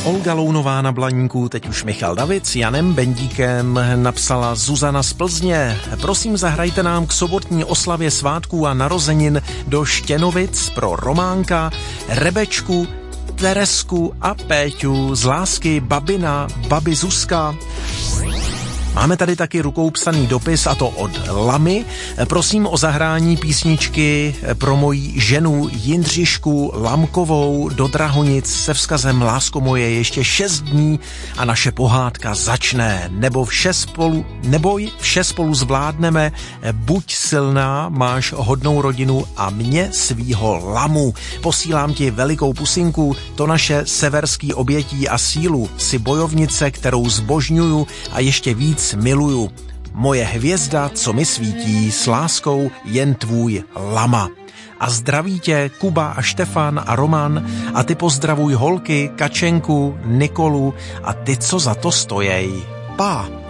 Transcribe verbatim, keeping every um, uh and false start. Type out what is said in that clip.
Olga Lounová na Blaníku, teď už Michal David s Janem Bendíkem, napsala Zuzana z Plzně. Prosím, zahrajte nám k sobotní oslavě svátků a narozenin do Štěnovic pro Románka, Rebečku, Teresku a Péťu, z lásky babina, babi Zuzka. Máme tady taky rukou psaný dopis, a to od Lamy. Prosím o zahrání písničky pro moji ženu Jindřišku Lamkovou do Drahonic se vzkazem Lásko moje, ještě šest dní a naše pohádka začne. Nebo vše spolu, neboj, vše spolu zvládneme, buď silná, máš hodnou rodinu a mě svýho Lamu. Posílám ti velikou pusinku, to naše severský obětí a sílu, si bojovnice, kterou zbožňuju a ještě víc miluju. Moje hvězda, co mi svítí, s láskou jen tvůj Lama. A zdraví tě Kuba a Štefan a Roman a ty pozdravuj holky, Kačenku, Nikolu a ty, co za to stojej. Pa!